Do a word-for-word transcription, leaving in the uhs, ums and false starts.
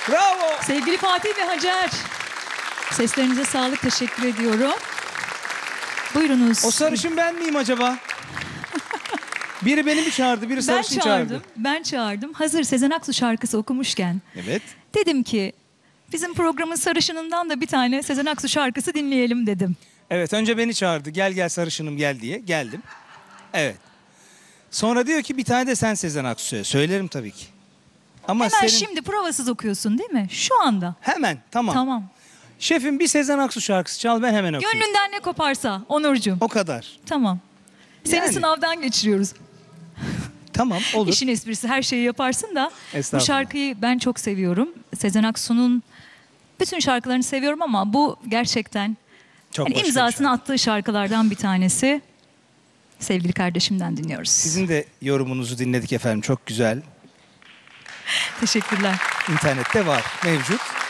Bravo. Sevgili Fatih ve Hacer. Seslerinize sağlık, teşekkür ediyorum. Buyurunuz. O sarışın ben miyim acaba? Biri beni mi çağırdı, biri ben sarışın çağırdım, çağırdı. ben çağırdım. Hazır Sezen Aksu şarkısı okumuşken. Evet. Dedim ki bizim programın sarışınından da bir tane Sezen Aksu şarkısı dinleyelim dedim. Evet, önce beni çağırdı. Gel gel sarışınım gel diye. Geldim. Evet. Sonra diyor ki bir tane de sen Sezen Aksu'ya. Söylerim tabii ki. Ama Hemen senin... şimdi provasız okuyorsun değil mi? Şu anda. Hemen, tamam. Tamam. Şefim bir Sezen Aksu şarkısı çal, ben hemen okuyayım. Gönlünden ne koparsa Onurcuğum. O kadar. Tamam. Seni Yani. sınavdan geçiriyoruz. Tamam, olur. İşin esprisi, her şeyi yaparsın da. Bu Estağfurullah. şarkıyı ben çok seviyorum. Sezen Aksu'nun bütün şarkılarını seviyorum ama bu gerçekten Çok yani başka bir imzasını şarkı. attığı şarkılardan bir tanesi. Sevgili kardeşimden dinliyoruz. Sizin de yorumunuzu dinledik efendim. Çok güzel. Teşekkürler. İnternette var, mevcut.